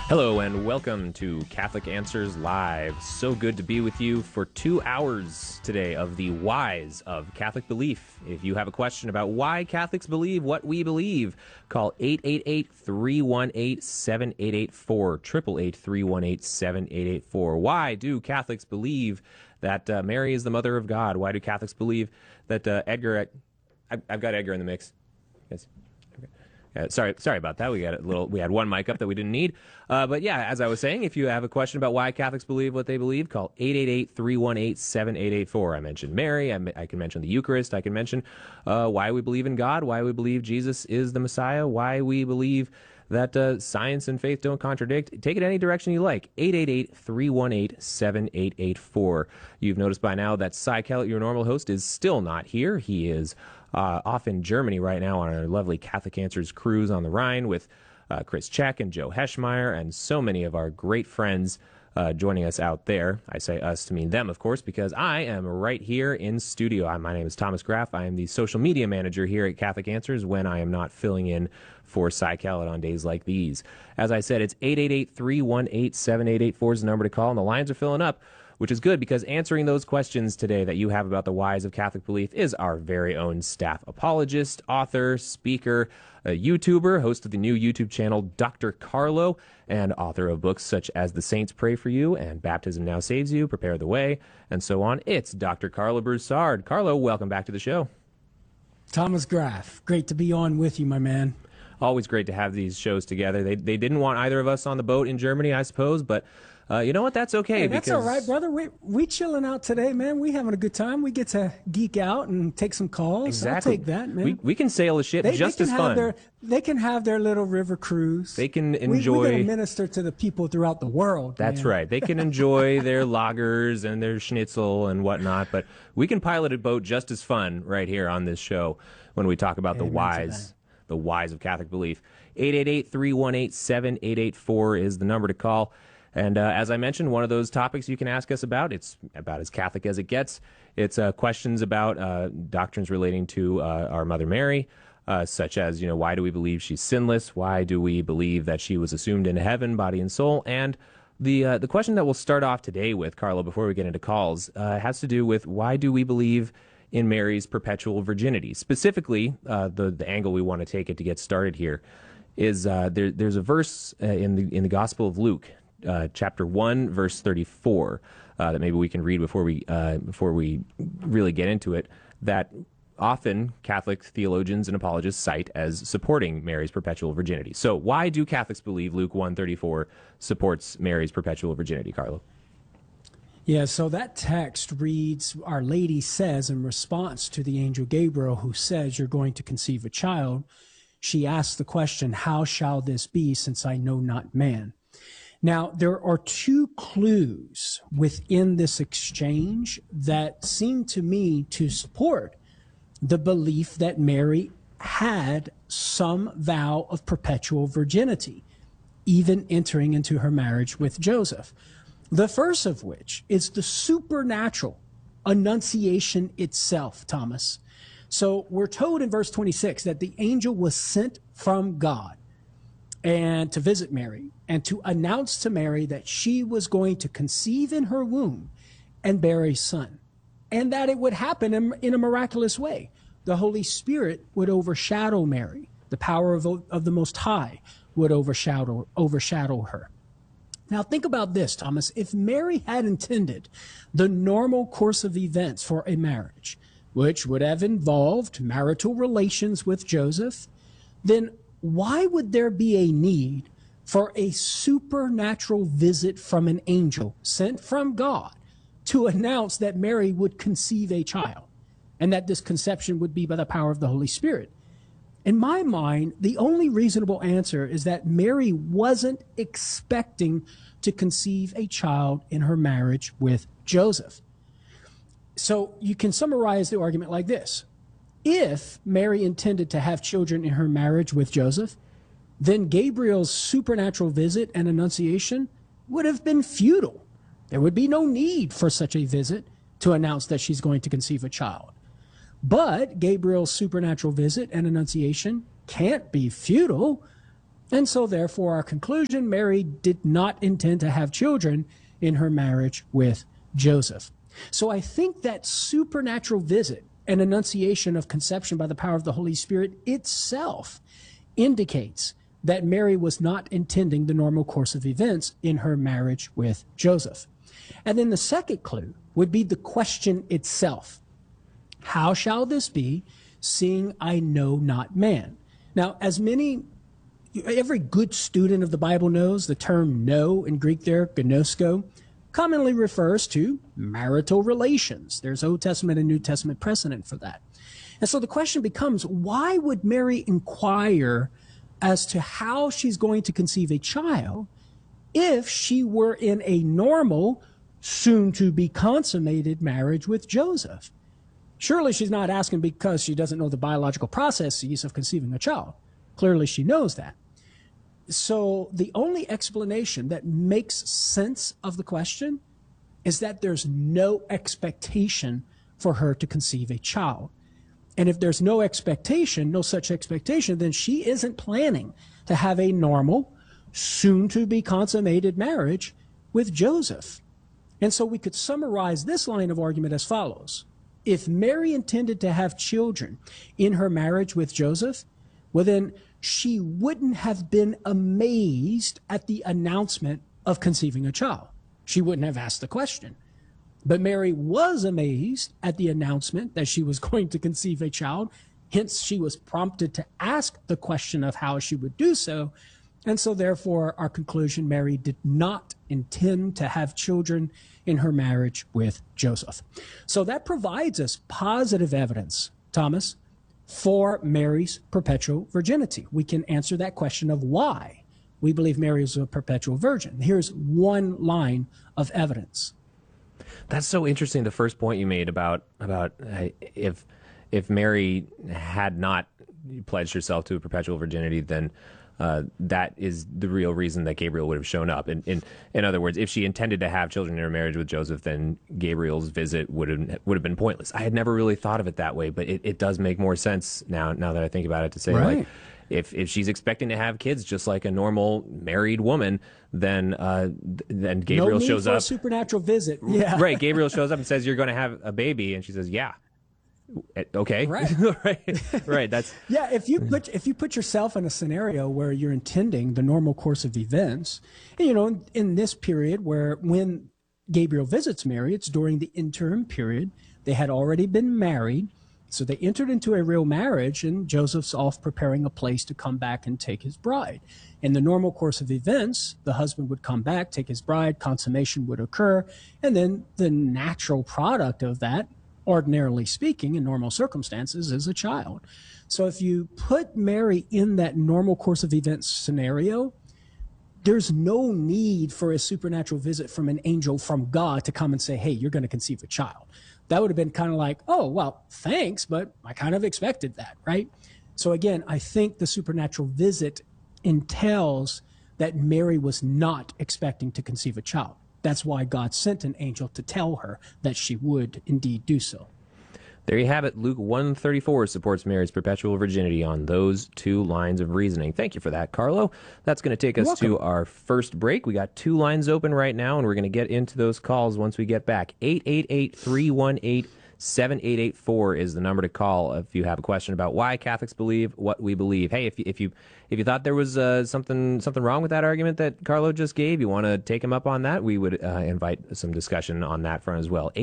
Hello and welcome to Catholic Answers Live. So good to be with you for 2 hours today of the whys of Catholic belief. If you have a question about why Catholics believe what we believe, call 888-318-7884, 888-318-7884. Why do Catholics believe that Mary is the Mother of God? Why do Catholics believe that Edgar... I've got Edgar in the mix. Yes. Sorry about that. We had one mic up that we didn't need. But yeah, as I was saying, if you have a question about why Catholics believe what they believe, call 888-318-7884. I mentioned Mary. I can mention the Eucharist. I can mention why we believe in God, why we believe Jesus is the Messiah, why we believe that science and faith don't contradict. Take it any direction you like. 888-318-7884. You've noticed by now that Cy Kellett, your normal host, is still not here. He is off in Germany right now on a lovely Catholic Answers cruise on the Rhine with Chris Check and Joe Heschmeyer and so many of our great friends joining us out there. I say us to mean them, of course, because I am right here in studio. My name is Thomas Graff. I am the social media manager here at Catholic Answers when I am not filling in for Cy Kellett on days like these. As I said, it's 888-318-7884 is the number to call, and the lines are filling up, which is good because answering those questions today that you have about the whys of Catholic belief is our very own staff apologist, author, speaker, a YouTuber, host of the new YouTube channel Dr. Carlo, and author of books such as The Saints Pray for You and Baptism Now Saves You, Prepare the Way, and so on. It's Dr. Carlo Broussard. Carlo, welcome back to the show. Thomas Graff, great to be on with you, my man. Always great to have these shows together. They didn't want either of us on the boat in Germany, I suppose, but you know what? That's okay. Hey, that's all right, brother. We chilling out today, man. We having a good time. We get to geek out and take some calls. Exactly. I'll take that, man. We can sail a ship just as fun. They can have their little river cruise. They can enjoy. We're going to minister to the people throughout the world. That's man. right. They can enjoy their lagers and their schnitzel and whatnot, but we can pilot a boat just as fun right here on this show when we talk about the whys of Catholic belief. 888-318-7884 is the number to call. And as I mentioned, one of those topics you can ask us about, it's about as Catholic as it gets. It's questions about doctrines relating to our Mother Mary, such as, why do we believe she's sinless? Why do we believe that she was assumed into heaven, body and soul? And the question that we'll start off today with, Carlo, before we get into calls, has to do with why do we believe in Mary's perpetual virginity? Specifically, the angle we want to take it to get started here is there's a verse in the Gospel of Luke, chapter 1, verse 34, that maybe we can read before we really get into it, that often Catholic theologians and apologists cite as supporting Mary's perpetual virginity. So why do Catholics believe Luke 1:34 supports Mary's perpetual virginity, Carlo? Yeah, so that text reads, Our Lady says in response to the angel Gabriel who says you're going to conceive a child, she asks the question, how shall this be since I know not man? Now, there are two clues within this exchange that seem to me to support the belief that Mary had some vow of perpetual virginity, even entering into her marriage with Joseph. The first of which is the supernatural annunciation itself, Thomas. So we're told in verse 26 that the angel was sent from God and to visit Mary and to announce to Mary that she was going to conceive in her womb and bear a son, and that it would happen in a miraculous way. The Holy Spirit would overshadow Mary. The power of the Most High would overshadow her. Now think about this, Thomas. If Mary had intended the normal course of events for a marriage, which would have involved marital relations with Joseph, then why would there be a need for a supernatural visit from an angel sent from God to announce that Mary would conceive a child and that this conception would be by the power of the Holy Spirit? In my mind, the only reasonable answer is that Mary wasn't expecting to conceive a child in her marriage with Joseph. So you can summarize the argument like this. If Mary intended to have children in her marriage with Joseph, then Gabriel's supernatural visit and annunciation would have been futile. There would be no need for such a visit to announce that she's going to conceive a child. But Gabriel's supernatural visit and annunciation can't be futile And so therefore our conclusion, Mary did not intend to have children in her marriage with Joseph. So I think that supernatural visit and annunciation of conception by the power of the Holy Spirit itself indicates that Mary was not intending the normal course of events in her marriage with Joseph. And then the second clue would be the question itself. How shall this be, seeing I know not man? Now, every good student of the Bible knows, the term know in Greek there, gnosko, commonly refers to marital relations. There's Old Testament and New Testament precedent for that. And so the question becomes, why would Mary inquire as to how she's going to conceive a child if she were in a normal, soon-to-be consummated marriage with Joseph? Surely she's not asking because she doesn't know the biological processes of conceiving a child. Clearly she knows that. So the only explanation that makes sense of the question is that there's no expectation for her to conceive a child. And if there's no expectation, no such expectation, then she isn't planning to have a normal, soon-to-be consummated marriage with Joseph. And so we could summarize this line of argument as follows. If Mary intended to have children in her marriage with Joseph, well then she wouldn't have been amazed at the announcement of conceiving a child. She wouldn't have asked the question. But Mary was amazed at the announcement that she was going to conceive a child. Hence, she was prompted to ask the question of how she would do so. And so therefore, our conclusion, Mary did not intend to have children in her marriage with Joseph. So that provides us positive evidence, Thomas, for Mary's perpetual virginity. We can answer that question of why we believe Mary is a perpetual virgin. Here's one line of evidence. That's so interesting. The first point you made about if Mary had not pledged herself to a perpetual virginity, then that is the real reason that Gabriel would have shown up. In other words, if she intended to have children in her marriage with Joseph, then Gabriel's visit would have been pointless. I had never really thought of it that way, but it does make more sense now that I think about it, to say, right, like, if she's expecting to have kids just like a normal married woman, then Gabriel shows up. No need for a supernatural visit. Yeah. Right. Gabriel shows up and says, "You're going to have a baby," and she says, "Yeah." Okay. Right. Right. That's yeah. If you put yourself in a scenario where you're intending the normal course of events, and, in this period when Gabriel visits Mary, it's during the interim period. They had already been married. So they entered into a real marriage, and Joseph's off preparing a place to come back and take his bride. In the normal course of events, the husband would come back, take his bride, consummation would occur, and then the natural product of that, ordinarily speaking, in normal circumstances, is a child. So if you put Mary in that normal course of events scenario, there's no need for a supernatural visit from an angel from God to come and say, "Hey, you're going to conceive a child." That would have been kind of like, "Oh, well, thanks, but I kind of expected that," right? So again, I think the supernatural visit entails that Mary was not expecting to conceive a child. That's why God sent an angel to tell her that she would indeed do so. There you have it. Luke 1:34 supports Mary's perpetual virginity on those two lines of reasoning. Thank you for that, Carlo. That's going to take us to our first break. We got two lines open right now, and we're going to get into those calls once we get back. 888-318-7884 is the number to call if you have a question about why Catholics believe what we believe. Hey, if you thought there was something wrong with that argument that Carlo just gave, you want to take him up on that, we would invite some discussion on that front as well.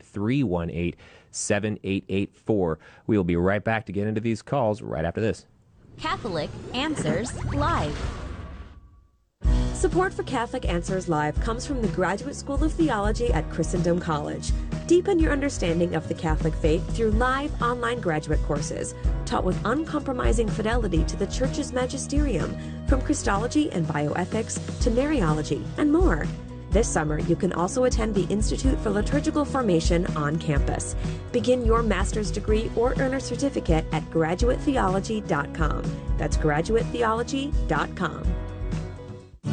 888-318-7884. We will be right back to get into these calls right after this. Catholic Answers Live. Support for Catholic Answers Live comes from the Graduate School of Theology at Christendom College. Deepen your understanding of the Catholic faith through live online graduate courses, taught with uncompromising fidelity to the Church's magisterium, from Christology and bioethics to Mariology and more. This summer, you can also attend the Institute for Liturgical Formation on campus. Begin your master's degree or earn a certificate at graduatetheology.com. That's graduatetheology.com.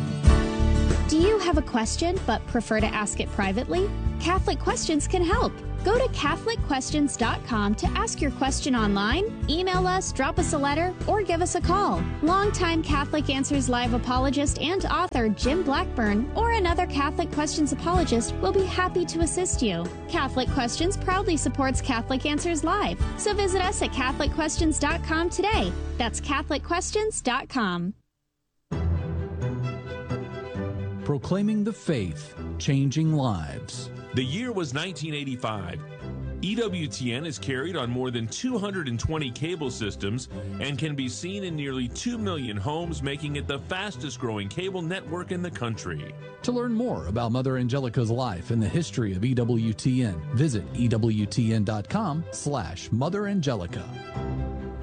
Do you have a question but prefer to ask it privately? Catholic Questions can help. Go to CatholicQuestions.com to ask your question online, email us, drop us a letter, or give us a call. Longtime Catholic Answers Live apologist and author Jim Blackburn or another Catholic Questions apologist will be happy to assist you. Catholic Questions proudly supports Catholic Answers Live, so visit us at CatholicQuestions.com today. That's CatholicQuestions.com. Proclaiming the faith, changing lives. The year was 1985. EWTN is carried on more than 220 cable systems and can be seen in nearly 2 million homes, making it the fastest growing cable network in the country. To learn more about Mother Angelica's life and the history of EWTN, visit EWTN.com/Mother Angelica.